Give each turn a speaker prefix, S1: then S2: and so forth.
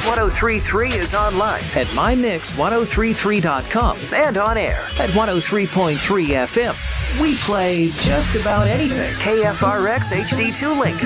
S1: 1033 is online at mymix1033.com and on air at 103.3 FM. We play just about anything. KFRX HD2 Lincoln.